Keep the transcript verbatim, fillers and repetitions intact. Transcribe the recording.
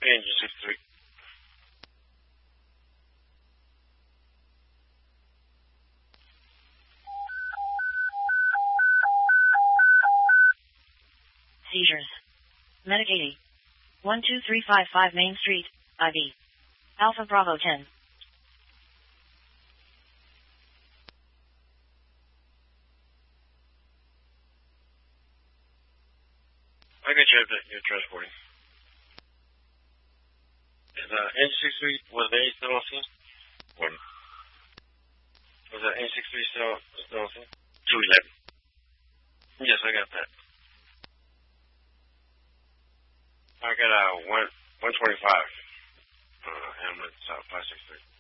Engine sixty-three. Seizures. Medic eighty. one two three five five Main Street, I B. Alpha Bravo ten. I got you. You're transporting. Is uh, Engine sixty-three, was the A still on scene? One. Was the Engine sixty-three still, still on scene? two eleven. Yes, I got that. I got uh, one, 125. Uh, Hamlet, South five six three.